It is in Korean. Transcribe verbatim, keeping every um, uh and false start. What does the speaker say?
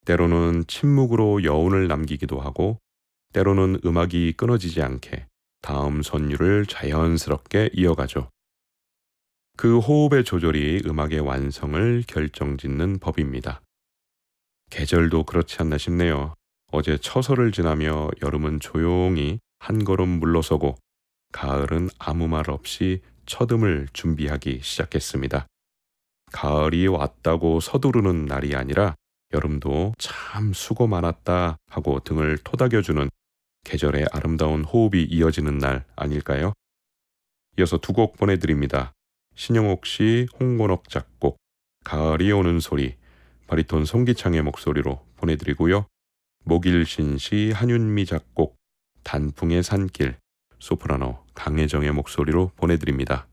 때로는 침묵으로 여운을 남기기도 하고 때로는 음악이 끊어지지 않게 다음 선율을 자연스럽게 이어가죠. 그 호흡의 조절이 음악의 완성을 결정짓는 법입니다. 계절도 그렇지 않나 싶네요. 어제 처서를 지나며 여름은 조용히 한 걸음 물러서고 가을은 아무 말 없이 첫음을 준비하기 시작했습니다. 가을이 왔다고 서두르는 날이 아니라 여름도 참 수고 많았다 하고 등을 토닥여주는 계절의 아름다운 호흡이 이어지는 날 아닐까요? 이어서 두 곡 보내드립니다. 신영옥 씨, 홍건옥 작곡, 가을이 오는 소리, 바리톤 송기창의 목소리로 보내드리고요. 목일신 씨, 한윤미 작곡, 단풍의 산길, 소프라노 강혜정의 목소리로 보내드립니다.